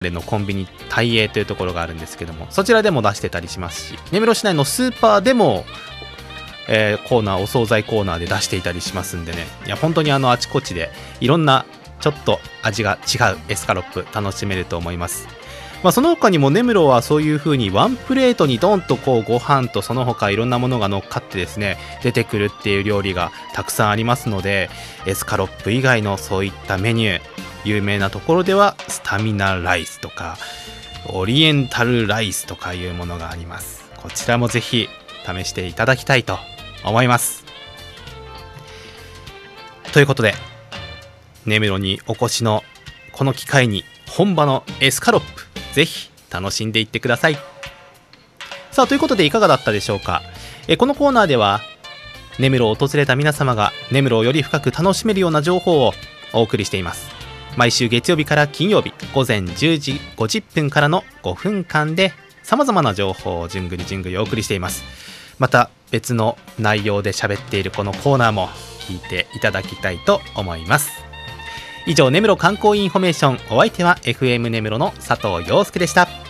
のコンビニ大栄というところがあるんですけども、そちらでも出してたりしますし、根室市内のスーパーでも、コーナー、お惣菜コーナーで出していたりしますんでね、いや本当にあちこちでいろんなちょっと味が違うエスカロップ楽しめると思います。その他にも根室はそういう風にワンプレートにドンとこうご飯とその他いろんなものが乗っかってですね出てくるっていう料理がたくさんありますので、エスカロップ以外のそういったメニュー、有名なところではスタミナライスとかオリエンタルライスとかいうものがあります。こちらもぜひ試していただきたいと思います。ということで根室にお越しのこの機会に本場のエスカロップぜひ楽しんでいってください。さあ、ということでいかがだったでしょうか。このコーナーでは根室を訪れた皆様が根室をより深く楽しめるような情報をお送りしています。毎週月曜日から金曜日午前10時50分からの5分間で様々な情報をじゅんぐりじゅんぐりお送りしています。また別の内容で喋っているこのコーナーも聞いていただきたいと思います。以上、根室観光インフォメーション、お相手は FM 根室の佐藤陽介でした。